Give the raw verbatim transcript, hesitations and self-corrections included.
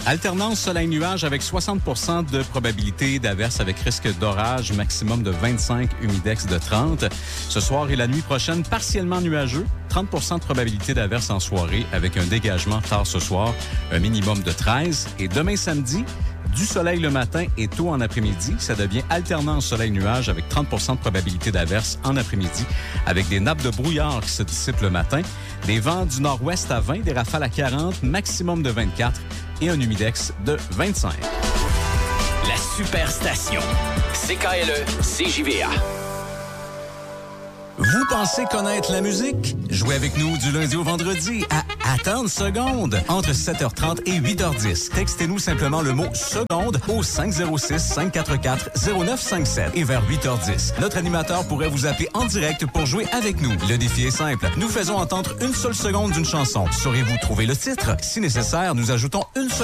Alternance soleil-nuage avec soixante pour cent de probabilité d'averse avec risque d'orage, maximum de vingt-cinq, humidex de trente. Ce soir et la nuit prochaine, partiellement nuageux, trente pour cent de probabilité d'averse en soirée avec un dégagement tard ce soir, un minimum de treize. Et demain samedi, du soleil le matin et tôt en après-midi. Ça devient alternance soleil-nuage avec trente pour cent de probabilité d'averse en après-midi, avec des nappes de brouillard qui se dissipent le matin, des vents du nord-ouest à vingt, des rafales à quarante, maximum de vingt-quatre et un humidex de vingt-cinq. La Superstation. C K L E C J V A. Vous pensez connaître la musique? Jouez avec nous du lundi au vendredi à Attendre seconde entre sept heures trente et huit heures dix. Textez-nous simplement le mot seconde au cinq zéro six, cinq quatre quatre, zéro neuf cinq sept et vers huit heures dix. Notre animateur pourrait vous appeler en direct pour jouer avec nous. Le défi est simple. Nous faisons entendre une seule seconde d'une chanson. Saurez-vous trouver le titre? Si nécessaire, nous ajoutons une seule